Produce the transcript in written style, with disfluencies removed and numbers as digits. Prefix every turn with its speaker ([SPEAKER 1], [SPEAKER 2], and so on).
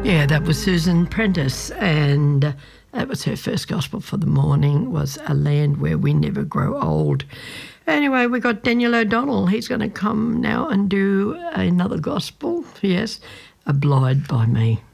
[SPEAKER 1] Yeah, that was Susan Prentice, and that was her first gospel for the morning, was A Land Where We Never Grow Old. Anyway, we got Daniel O'Donnell. He's going to come now and do another gospel, yes, Abide by Me.